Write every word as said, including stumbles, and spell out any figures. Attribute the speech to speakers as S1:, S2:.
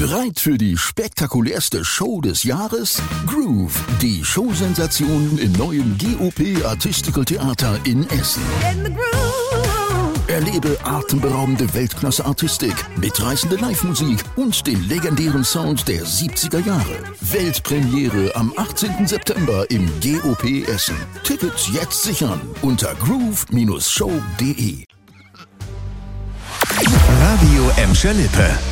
S1: Bereit für die spektakulärste Show des Jahres? Groove, die Showsensation im neuen G O P Artistical Theater in Essen.
S2: In the groove.
S1: Erlebe atemberaubende Weltklasse-Artistik, mitreißende Live-Musik und den legendären Sound der siebziger Jahre. Weltpremiere am achtzehnten September im G O P Essen. Tickets jetzt sichern unter groove Bindestrich show punkt de.
S3: Radio Emscher Lippe.